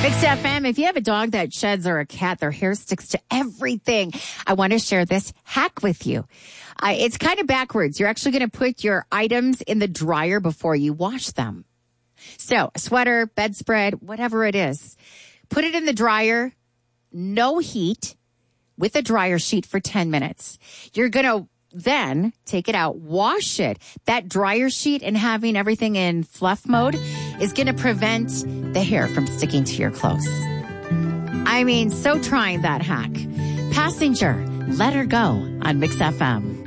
Mix FM, if you have a dog that sheds or a cat, their hair sticks to everything. I want to share this hack with you. It's kind of backwards. You're actually going to put your items in the dryer before you wash them. So a sweater, bedspread, whatever it is, put it in the dryer, no heat, with a dryer sheet for 10 minutes. You're going to then take it out, wash it. That dryer sheet and having everything in fluff mode is going to prevent the hair from sticking to your clothes. I mean, so trying that hack. Passenger, Let Her Go on Mix FM.